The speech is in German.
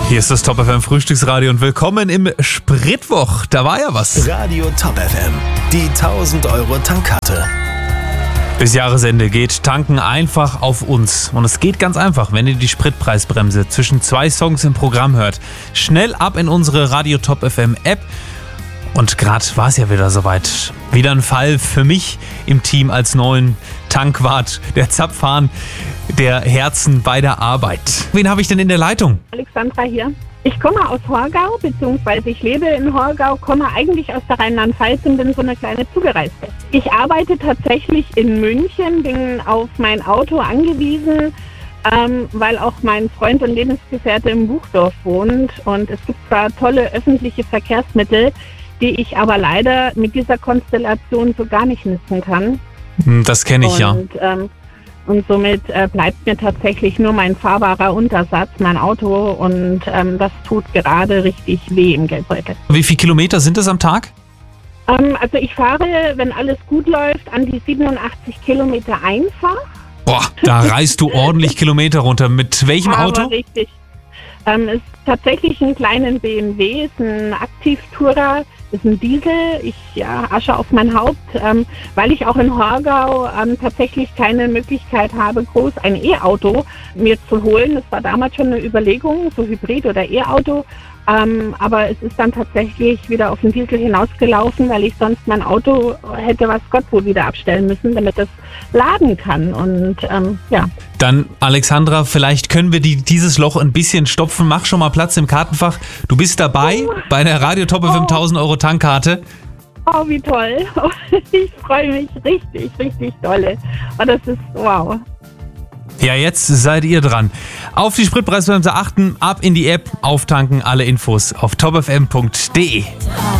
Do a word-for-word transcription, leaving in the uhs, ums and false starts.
Hier ist das Top F M Frühstücksradio und willkommen im Spritwoch. Da war ja was. Radio Top F M, die tausend Euro Tankkarte. Bis Jahresende geht Tanken einfach auf uns. Und es geht ganz einfach, wenn ihr die Spritpreisbremse zwischen zwei Songs im Programm hört. Schnell ab in unsere Radio Top F M App. Und gerade war es ja wieder soweit. Wieder ein Fall für mich im Team als neuen Tankwart, der Zapfhahn der Herzen bei der Arbeit. Wen habe ich denn in der Leitung? Alexandra hier. Ich komme aus Horgau, beziehungsweise ich lebe in Horgau, komme eigentlich aus der Rheinland-Pfalz und bin so eine kleine Zugereiste. Ich arbeite tatsächlich in München, bin auf mein Auto angewiesen, ähm, weil auch mein Freund und Lebensgefährte im Buchdorf wohnt. Und es gibt zwar tolle öffentliche Verkehrsmittel, die ich aber leider mit dieser Konstellation so gar nicht nutzen kann. Das kenne ich, und, ja. Ähm, und somit äh, bleibt mir tatsächlich nur mein fahrbarer Untersatz, mein Auto. Und ähm, das tut gerade richtig weh im Geldbeutel. Wie viele Kilometer sind es am Tag? Ähm, also ich fahre, wenn alles gut läuft, an die siebenundachtzig Kilometer einfach. Boah, da reißt du ordentlich Kilometer runter. Mit welchem aber Auto? Richtig. Ähm, ist tatsächlich ein kleinen B M W, ist ein Aktiv-Tourer, ist ein Diesel. Ich ja, Asche auf mein Haupt, ähm, weil ich auch in Horgau ähm, tatsächlich keine Möglichkeit habe, groß ein E-Auto mir zu holen. Das war damals schon eine Überlegung, so Hybrid oder E-Auto. Ähm, aber es ist dann tatsächlich wieder auf den Diesel hinausgelaufen, weil ich sonst mein Auto hätte was Gott wohl wieder abstellen müssen, damit es laden kann. Und ähm, ja. Dann, Alexandra, vielleicht können wir die, dieses Loch ein bisschen stopfen. Mach schon mal Platz im Kartenfach. Du bist dabei Oh. bei der Radio Top F M tausend Euro Tankkarte. Oh, wie toll. Ich freue mich richtig, richtig dolle. Und das ist wow. Ja, jetzt seid ihr dran. Auf die Spritpreisbremse achten, ab in die App, auftanken, alle Infos auf top f m punkt d e.